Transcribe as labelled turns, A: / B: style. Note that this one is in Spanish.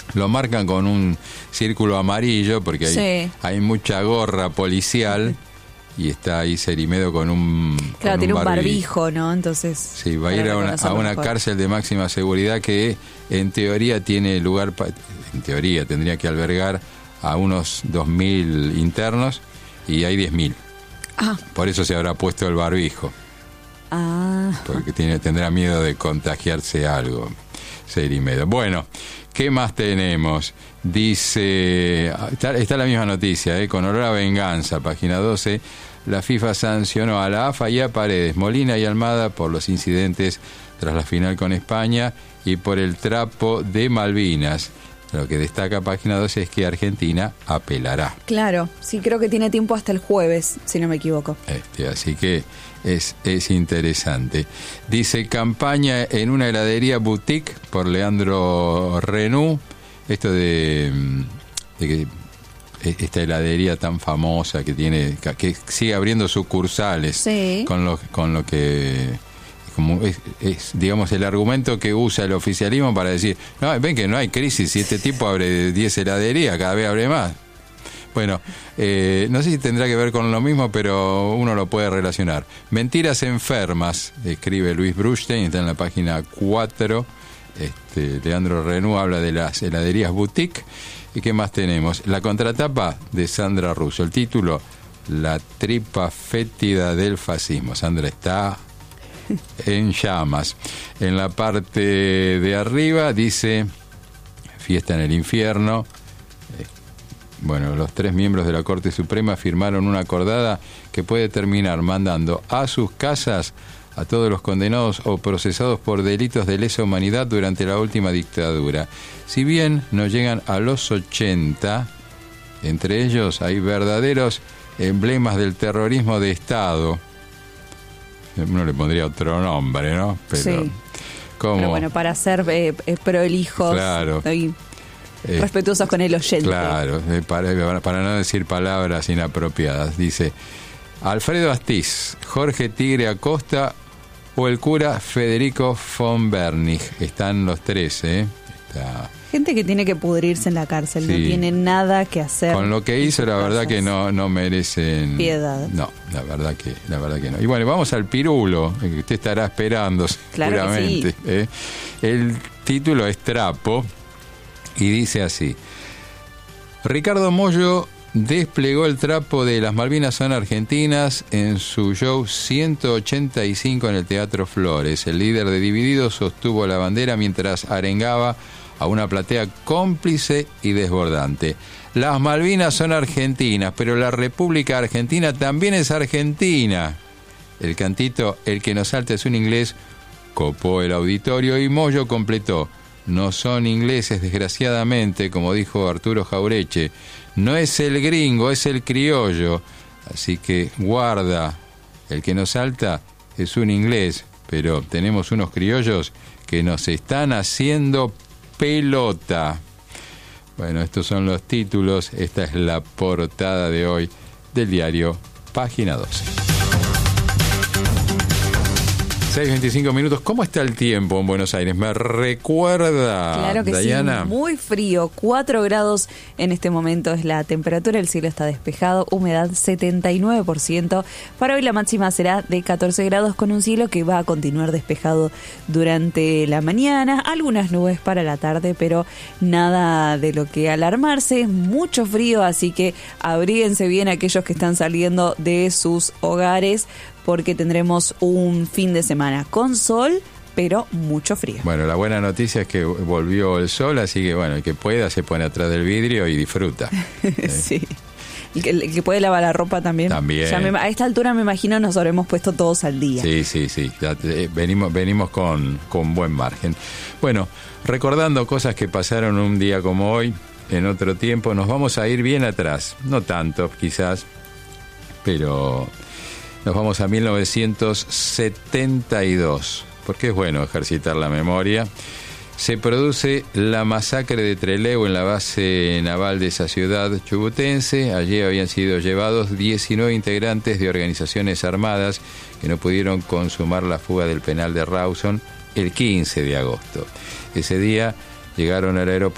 A: Lo marcan con un círculo amarillo porque hay mucha gorra policial y está ahí Cerimedo con un
B: Claro, tiene un barbijo, ¿no? Entonces
A: sí, va a ir a una cárcel de máxima seguridad que en teoría tiene lugar, en teoría tendría que albergar a unos 2.000 internos y hay 10.000. Por eso se habrá puesto el barbijo. Porque tendrá miedo de contagiarse algo, Cerimedo. Bueno, ¿qué más tenemos? Dice, está la misma noticia, con olor a venganza, página 12. La FIFA sancionó a la AFA y a Paredes, Molina y Almada por los incidentes tras la final con España y por el trapo de Malvinas. Lo que destaca página 12 es que Argentina apelará.
B: Claro, sí, creo que tiene tiempo hasta el jueves, si no me equivoco.
A: Así que es interesante. Dice, campaña en una heladería boutique por Leandro Renú. Esto de que esta heladería tan famosa que sigue abriendo sucursales, con lo que como es digamos el argumento que usa el oficialismo para decir, no, ven que no hay crisis, si este tipo abre 10 heladerías, cada vez abre más. Bueno, no sé si tendrá que ver con lo mismo, pero uno lo puede relacionar. Mentiras enfermas, escribe Luis Brustein, está en la página 4. Leandro Renú habla de las heladerías boutique. ¿Y qué más tenemos? La contratapa de Sandra Russo. El título, La tripa fétida del fascismo. Sandra está en llamas. En la parte de arriba dice, fiesta en el infierno. Bueno, los 3 miembros de la Corte Suprema firmaron una acordada que puede terminar mandando a sus casas a todos los condenados o procesados por delitos de lesa humanidad durante la última dictadura. Si bien no llegan a los 80, entre ellos hay verdaderos emblemas del terrorismo de Estado. Uno le pondría otro nombre, ¿no? Pero bueno,
B: para ser prolijos,
A: claro,
B: respetuosos con el oyente.
A: Claro, para no decir palabras inapropiadas. Dice, Alfredo Astiz, Jorge Tigre Acosta o el cura Federico von Bernich. Están los 3,
B: Gente que tiene que pudrirse en la cárcel, no tiene nada que hacer.
A: Con lo que hizo, la verdad que no merecen
B: piedad.
A: No, la verdad que no. Y bueno, vamos al pirulo, que usted estará esperando seguramente.
B: Claro que sí.
A: El título es Trapo y dice así: Ricardo Mollo desplegó el trapo de Las Malvinas son argentinas en su show 185 en el Teatro Flores. El líder de Divididos sostuvo la bandera mientras arengaba a una platea cómplice y desbordante. Las Malvinas son argentinas, pero la República Argentina también es argentina. El cantito El que nos salta es un inglés copó el auditorio y Mollo completó: no son ingleses, desgraciadamente, como dijo Arturo Jaureche. No es el gringo, es el criollo. Así que guarda, el que nos salta es un inglés, pero tenemos unos criollos que nos están haciendo pelota. Bueno, estos son los títulos. Esta es la portada de hoy del diario Página 12. 6:25 minutos. ¿Cómo está el tiempo en Buenos Aires? ¿Me recuerda,
B: claro que
A: Dayana?
B: Sí, muy frío, 4 grados en este momento es la temperatura, el cielo está despejado, humedad 79%. Para hoy la máxima será de 14 grados con un cielo que va a continuar despejado durante la mañana, algunas nubes para la tarde, pero nada de lo que alarmarse, mucho frío, así que abríguense bien aquellos que están saliendo de sus hogares, porque tendremos un fin de semana con sol, pero mucho frío.
A: Bueno, la buena noticia es que volvió el sol, así que bueno, el que pueda se pone atrás del vidrio y disfruta.
B: Sí. El que puede lavar la ropa también.
A: También.
B: Ya a esta altura me imagino nos habremos puesto todos al día.
A: Sí. Ya, venimos con buen margen. Bueno, recordando cosas que pasaron un día como hoy, en otro tiempo, nos vamos a ir bien atrás. No tanto, quizás, pero nos vamos a 1972, porque es bueno ejercitar la memoria. Se produce la masacre de Trelew en la base naval de esa ciudad chubutense. Allí habían sido llevados 19 integrantes de organizaciones armadas que no pudieron consumar la fuga del penal de Rawson el 15 de agosto. Ese día llegaron al aeropuerto